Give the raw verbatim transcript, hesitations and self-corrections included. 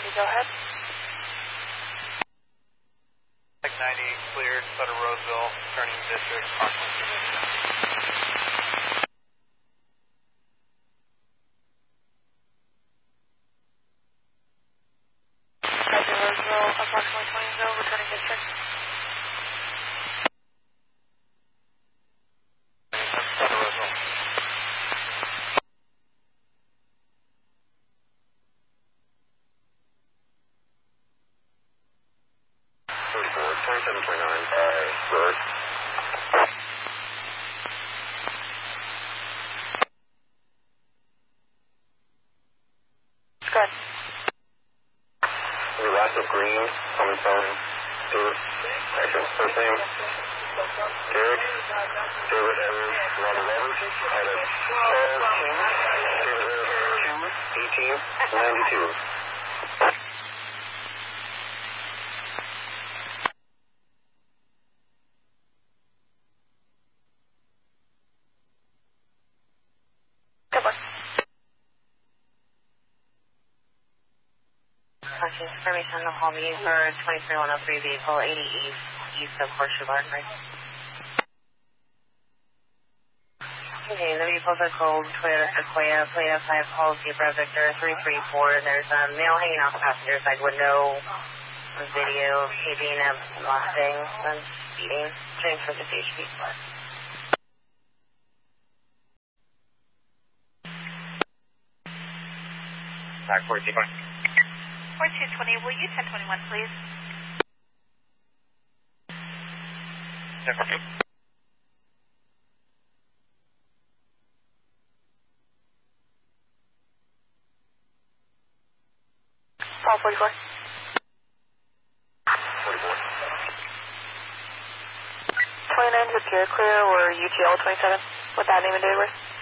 go ahead. ninety cleared, Sutter Roseville, turning district, approximately two minutes. Sutter Roseville, approximately twenty zero, returning district. Sutter Roseville. thirty-four, twenty-seven twenty-nine, uh, road. Good. The last of green, common phone, David, actually, first name, Derek, David Evers, Robert Roberts, out of Charles King, David Evers, two, eighteen, ninety-two. Good one. Conscious information to call me for twenty-three one oh three vehicle eighty east, east of Horseshoe Barn, right? Okay, the vehicles are called Toyota Sequoia, Playa five calls, Zebra Victor three three four. There's a male hanging off the passenger side window, a video of taping of Mustang, and speeding, transfer to C H P. Back four two twenty. four two twenty, will you ten twenty-one, please? ten forty. Paul forty-four. forty-four. twenty-nine is a pure clear or U T L twenty-seven with that name and date of birth.